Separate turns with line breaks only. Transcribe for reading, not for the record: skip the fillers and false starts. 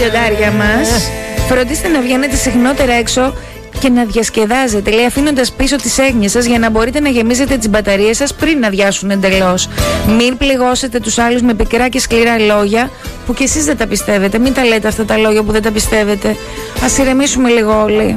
λιοντάρια μας. Φροντίστε να βγαίνετε συχνότερα έξω και να διασκεδάζετε, λέει, αφήνοντας πίσω τις έγνοιες σας για να μπορείτε να γεμίζετε τις μπαταρίες σας πριν να διάσουν εντελώς. Μην πληγώσετε τους άλλους με πικρά και σκληρά λόγια που κι εσείς δεν τα πιστεύετε. Μην τα λέτε αυτά τα λόγια που δεν τα πιστεύετε. Ας ηρεμήσουμε λίγο όλοι.